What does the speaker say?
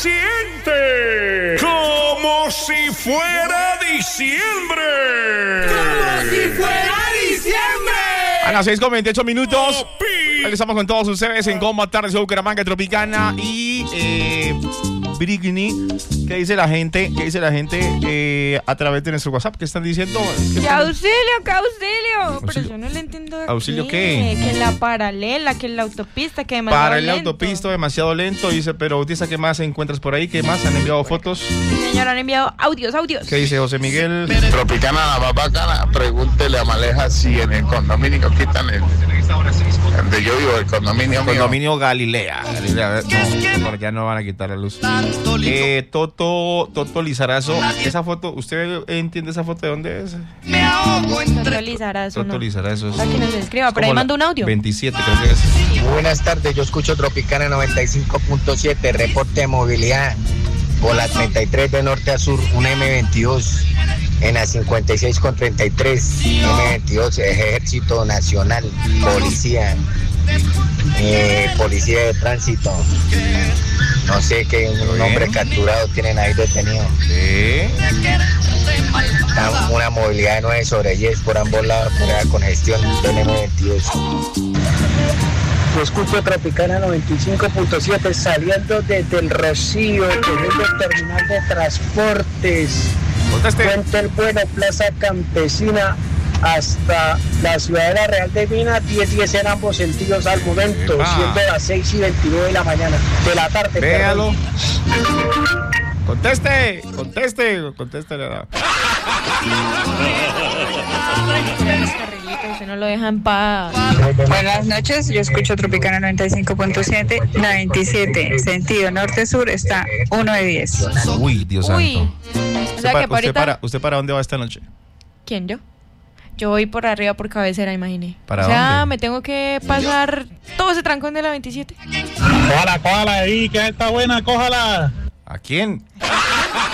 Siente como si fuera diciembre. Como si fuera diciembre. A las 6:28 minutos. Regresamos con todos ustedes en Comba Tardes de Bucaramanga, Tropicana y Brigni. ¿Qué dice la gente? A través de nuestro WhatsApp? ¿Qué están diciendo? ¡Qué auxilio! Pero yo no le entiendo. ¿Auxilio qué? Que la paralela, que la autopista, que demasiado Para el lento. autopista demasiado lento. Dice, pero Bautista, ¿qué más encuentras por ahí? ¿Qué más? ¿Han enviado fotos? Señor, han enviado audios. ¿Qué dice José Miguel? Tropicana, la más bacana, pregúntele a Maleja si en el condominio quitan donde yo vivo, el condominio mío. Condominio Galilea. No, por allá no van a quitar la luz. Toto Lizarazo. Esa foto, ¿usted entiende esa foto de dónde es? Toto Lizarazo, Toto no. Lizarazo. Para que nos escriba, pero ahí manda un audio. 27, creo que es. Buenas tardes, yo escucho Tropicana 95.7, reporte de movilidad por la 33 de norte a sur, un M22 en la 56 con 33, M22, Ejército Nacional, Policía, Policía de Tránsito, no sé qué, un hombre capturado tienen ahí detenido. ¿Sí? Una movilidad de 9 sobre 10 por ambos lados, por la congestión del M22. Yo escucho Tropicana 95.7 saliendo desde el Rocío, desde el terminal de transportes, Puente El Bueno, Plaza Campesina, hasta la Ciudadela Real de Minas, 10-10 en ambos sentidos al momento, siendo las 6:29 de la mañana, de la tarde. Véalo. Conteste. Usted no lo deja en paz. Buenas noches, yo escucho Tropicana 95.7, 97, sentido norte-sur, está 1 de 10. Uy, Dios santo. O sea que ahorita... ¿Usted para dónde va esta noche? ¿Quién, yo? Yo voy por arriba por Cabecera, imaginé. ¿Para dónde? dónde? Me tengo que pasar todo ese trancón de la 27. Cójala ahí, que está buena, cójala. ¿A quién?